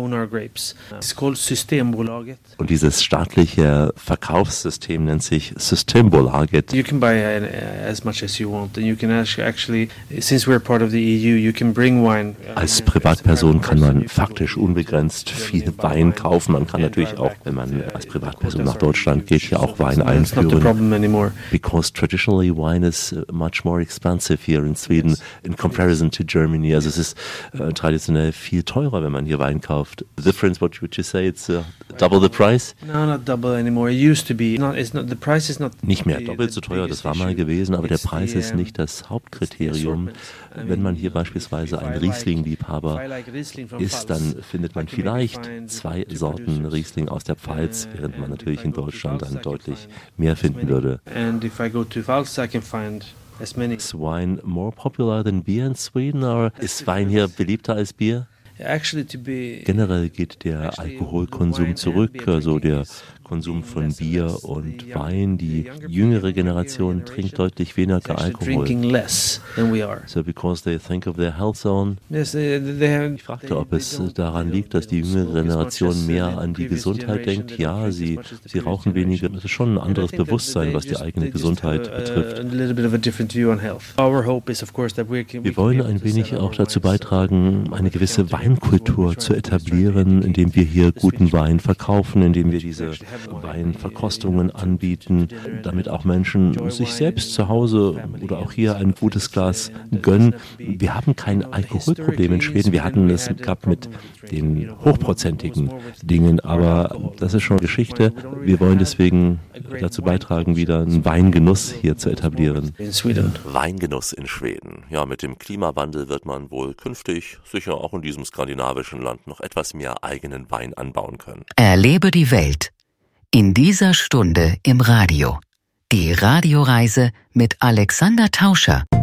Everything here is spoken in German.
own our grapes. It's called Systembolaget. Und dieses staatliche Verkaufssystem nennt sich Systembolaget. You can buy as much as you want, and you can actually, since we're part of the EU, you can bring wine. Als Privatperson kann man faktisch unbegrenzt viel Wein kaufen. Man kann natürlich auch, wenn man als Privatperson nach Deutschland geht, hier auch Wein einführen. Because traditionally wine is much more expensive here in Sweden in comparison to Germany. Also es ist traditionell viel teurer, wenn man hier Wein kauft. The difference, what would you say? It's double the price? No, not double anymore. It used to be. The price is not. Nicht mehr doppelt so teuer, das war mal gewesen, aber der Preis ist nicht das Hauptkriterium. Wenn man hier beispielsweise ein Riesling-Liebhaber ist, dann findet man vielleicht 2 Sorten Riesling aus der Pfalz, während man natürlich in Deutschland dann deutlich mehr finden würde. Is wine more popular than beer in Sweden, or ist Wein hier beliebter als Bier? Generell geht der Alkoholkonsum zurück, also der Konsum von Bier und Wein. Die jüngere Generation trinkt deutlich weniger Alkohol. So because they think of their health zone. Ich fragte, ob es daran liegt, dass die jüngere Generation mehr an die Gesundheit denkt. Ja, sie rauchen weniger. Es ist schon ein anderes Bewusstsein, was die eigene Gesundheit betrifft. Wir wollen ein wenig auch dazu beitragen, eine gewisse Weinkultur zu etablieren, indem wir hier guten Wein verkaufen, indem wir diese Weinverkostungen anbieten, damit auch Menschen sich selbst zu Hause oder auch hier ein gutes Glas gönnen. Wir haben kein Alkoholproblem in Schweden. Wir hatten es gehabt mit den hochprozentigen Dingen, aber das ist schon Geschichte. Wir wollen deswegen dazu beitragen, wieder einen Weingenuss hier zu etablieren. Weingenuss in Schweden. Ja, mit dem Klimawandel wird man wohl künftig sicher auch in diesem skandinavischen Land noch etwas mehr eigenen Wein anbauen können. Erlebe die Welt. In dieser Stunde im Radio. Die Radioreise mit Alexander Tauscher.